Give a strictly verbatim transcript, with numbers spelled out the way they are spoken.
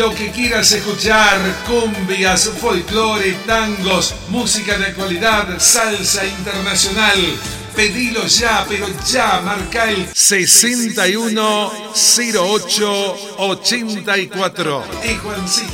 Lo que quieras escuchar, cumbias, folclore, tangos, música de actualidad, salsa internacional. Pedilo ya, pero ya, marca el sesenta y uno cero ocho ochenta y cuatro. Y Juancito